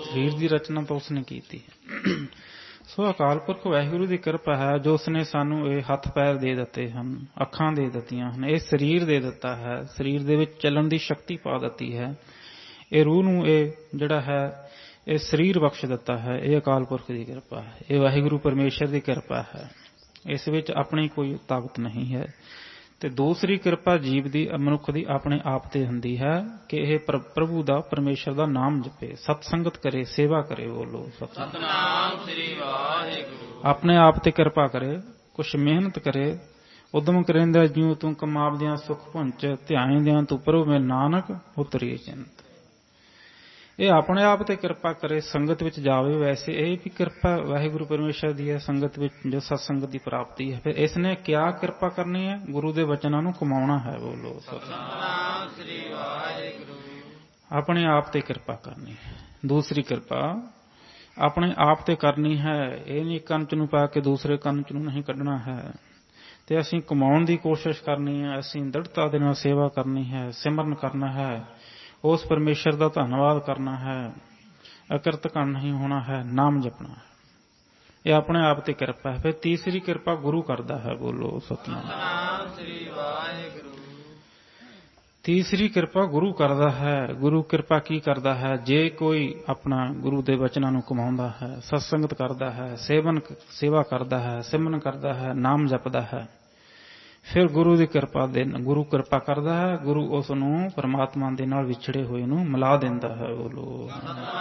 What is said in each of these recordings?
ਸਰੀਰ ਦੀ ਰਚਨਾ ਤਾਂ ਉਸਨੇ ਕੀਤੀ ਹੈ। ਸੋ ਅਕਾਲ ਪੁਰਖ ਵਾਹਿਗੁਰੂ ਦੀ ਕਿਰਪਾ ਹੈ ਜੋ ਉਸਨੇ ਸਾਨੂੰ ਇਹ ਹੱਥ ਪੈਰ ਦੇ ਦਿੱਤੇ ਹਨ, ਅੱਖਾਂ ਦੇ ਦਿੱਤੀਆਂ ਹਨ, ਇਹ ਸਰੀਰ ਦੇ ਦਿੱਤਾ ਹੈ, ਸਰੀਰ ਦੇ ਵਿੱਚ ਚੱਲਣ ਦੀ ਸ਼ਕਤੀ ਪਾ ਦਿੱਤੀ ਹੈ, ਇਹ ਰੂਹ ਨੂੰ ਇਹ ਜਿਹੜਾ ਹੈ ਇਹ ਸਰੀਰ ਬਖਸ਼ ਦਿੱਤਾ ਹੈ। ਇਹ ਅਕਾਲ ਪੁਰਖ ਦੀ ਕਿਰਪਾ ਹੈ, ਇਹ ਵਾਹਿਗੁਰੂ ਪਰਮੇਸ਼ਰ ਦੀ ਕਿਰਪਾ ਹੈ। ਇਸ ਵਿੱਚ ਆਪਣੀ ਕੋਈ ਤਾਕਤ ਨਹੀਂ ਹੈ। ਤੇ ਦੂਸਰੀ ਕਿਰਪਾ ਜੀਵ ਦੀ, ਮਨੁੱਖ ਦੀ ਆਪਣੇ ਆਪ ਤੇ ਹੁੰਦੀ ਹੈ ਕਿ ਇਹ ਪ੍ਰਭੂ ਦਾ, ਪਰਮੇਸ਼ਰ ਦਾ ਨਾਮ ਜਪੇ, ਸਤ ਸੰਗਤ ਕਰੇ, ਸੇਵਾ ਕਰੇ। ਬੋਲੋ ਸਤਿਨਾਮ ਸ੍ਰੀ ਵਾਹਿਗੁਰੂ। ਆਪਣੇ ਆਪ ਤੇ ਕਿਰਪਾ ਕਰੇ, ਕੁਛ ਮਿਹਨਤ ਕਰੇ, ਉਦਮ ਕਰੇਂਦਾ ਜਿਉ ਤੂੰ ਕਮਾਵਦਿਆਂ ਸੁਖ ਪੁੰਚ, ਧਿਆਇਂਦਿਆਂ ਤੂੰ ਪ੍ਰਭੂ ਮੈਂ ਨਾਨਕ ਉਤਰੀ ਚਿੰਤ। ਇਹ ਆਪਣੇ ਆਪ ਤੇ ਕਿਰਪਾ ਕਰੇ, ਸੰਗਤ ਵਿੱਚ ਜਾਵੇ। ਵੈਸੇ ਇਹ ਵੀ ਕਿਰਪਾ ਵਾਹਿਗੁਰੂ ਪਰਮੇਸ਼ਰ ਦੀ ਹੈ, ਸੰਗਤ ਵਿੱਚ ਜੋ ਸਤ ਸੰਗਤ ਦੀ ਪ੍ਰਾਪਤੀ ਹੈ। ਫਿਰ ਇਸ ਨੇ ਕਿਆ ਕਿਰਪਾ ਕਰਨੀ ਹੈ? ਗੁਰੂ ਦੇ ਵਚਨਾਂ ਨੂੰ ਕਮਾਉਣਾ ਹੈ। ਬੋਲੋ ਸਤਿਨਾਮ ਸ੍ਰੀ ਵਾਹਿਗੁਰੂ। ਆਪਣੇ ਆਪ ਤੇ ਕਿਰਪਾ ਕਰਨੀ ਹੈ। ਦੂਸਰੀ ਕਿਰਪਾ ਆਪਣੇ ਆਪ ਤੇ ਕਰਨੀ ਹੈ। ਇਹ ਨਹੀਂ ਕੰਨ ਚ ਨੂੰ ਪਾ ਕੇ ਦੂਸਰੇ ਕੰਨ ਚ ਨੂੰ ਨਹੀਂ ਕੱਢਣਾ ਹੈ। ਤੇ ਅਸੀਂ ਕਮਾਉਣ ਦੀ ਕੋਸ਼ਿਸ਼ ਕਰਨੀ ਹੈ, ਅਸੀਂ ਦ੍ਰਿੜਤਾ ਦੇ ਨਾਲ ਸੇਵਾ ਕਰਨੀ ਹੈ, ਸਿਮਰਨ ਕਰਨਾ ਹੈ, ਉਸ ਪਰਮੇਸ਼ਰ ਦਾ ਧੰਨਵਾਦ ਕਰਨਾ ਹੈ, ਅਕਿਰਤ ਕੰਨ ਨਹੀਂ ਹੋਣਾ ਹੈ, ਨਾਮ ਜਪਣਾ ਹੈ। ਇਹ ਆਪਣੇ ਆਪ ਤੇ ਕਿਰਪਾ ਹੈ। ਫਿਰ ਤੀਸਰੀ ਕਿਰਪਾ ਗੁਰੂ ਕਰਦਾ ਹੈ। ਬੋਲੋ ਸਤਿਨਾਮ ਸ੍ਰੀ ਵਾਹਿਗੁਰੂ। ਤੀਸਰੀ ਕਿਰਪਾ ਗੁਰੂ ਕਰਦਾ ਹੈ। ਗੁਰੂ ਕਿਰਪਾ ਕੀ ਕਰਦਾ ਹੈ? ਜੇ ਕੋਈ ਆਪਣਾ ਗੁਰੂ ਦੇ ਵਚਨਾਂ ਨੂੰ ਕਮਾਉਂਦਾ ਹੈ, ਸਤਸੰਗਤ ਕਰਦਾ ਹੈ, ਸੇਵਾ ਕਰਦਾ ਹੈ, ਸਿਮਰਨ ਕਰਦਾ ਹੈ, ਨਾਮ ਜਪਦਾ ਹੈ, ਫਿਰ ਗੁਰੂ ਦੀ ਕਿਰਪਾ ਦੇ, ਗੁਰੂ ਕਿਰਪਾ ਕਰਦਾ ਹੈ। ਗੁਰੂ ਉਸ ਨੂੰ ਪਰਮਾਤਮਾ ਦੇ ਨਾਲ ਵਿਛੜੇ ਹੋਏ ਨੂੰ ਮਿਲਾ ਦਿੰਦਾ ਹੈ। ਬੋਲੋ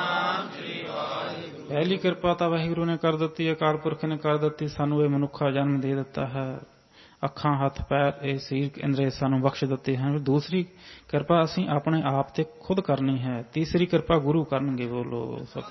ਪਹਿਲੀ ਕਿਰਪਾ ਤਾਂ ਵਾਹਿਗੁਰੂ ਨੇ ਕਰ ਦਿੱਤੀ, ਅਕਾਲ ਪੁਰਖ ਨੇ ਕਰ ਦਿੱਤੀ, ਸਾਨੂੰ ਇਹ ਮਨੁੱਖਾ ਜਨਮ ਦੇ ਦਿੱਤਾ ਹੈ, ਅੱਖਾਂ ਹੱਥ ਪੈਰ ਇਹ ਸਰੀਰ ਇੰਦਰੀ ਸਾਨੂੰ ਬਖਸ਼ ਦਿੱਤੇ ਹਨ। ਦੂਸਰੀ ਕਿਰਪਾ ਅਸੀਂ ਆਪਣੇ ਆਪ ਤੇ ਖੁਦ ਕਰਨੀ ਹੈ। ਤੀਸਰੀ ਕਿਰਪਾ ਗੁਰੂ ਕਰਨਗੇ। ਬੋਲੋ